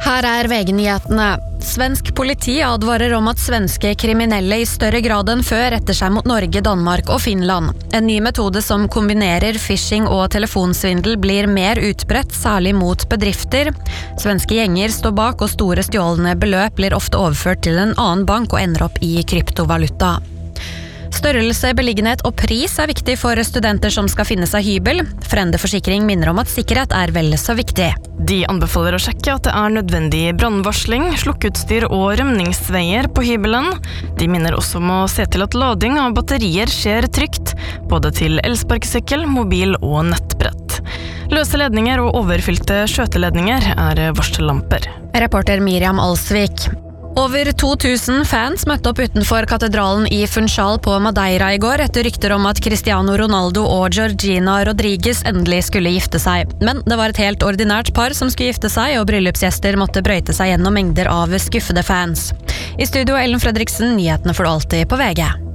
Her VG-nyhetene. Svensk politi advarer om at svenske kriminelle I større grad enn før retter seg mot Norge, Danmark og Finland. En ny metode som kombinerer phishing og telefonsvindel blir mer utbredt, særlig mot bedrifter. Svenske gjenger står bak, og store stjålne beløp blir ofte overført til en annen bank og ender opp I kryptovaluta. Størrelse, beliggenhet og pris viktig for studenter som skal finne seg hybel. Frende Forsikring minner om at sikkerhet vel så viktig. De anbefaler å sjekke at det nødvendig brannvarsling, slukkeutstyr og rømningsveier på hybelen. De minner også om å se til at lading av batterier skjer trygt, både til elsparkesykkel, mobil og nettbrett. Løse ledninger og overfylte skjøteledninger varsellamper. Reporter Miriam Alsvik. Over 2000 fans møtte opp utenfor katedralen I Funchal på Madeira I går etter rykter om at Cristiano Ronaldo og Georgina Rodriguez endelig skulle gifte seg. Men det var et helt ordinært par som skulle gifte seg, og bryllupsgjester måtte brøyte seg gjennom mengder av skuffede fans. I studio Ellen Fredriksen, nyhetene får du alltid på VG.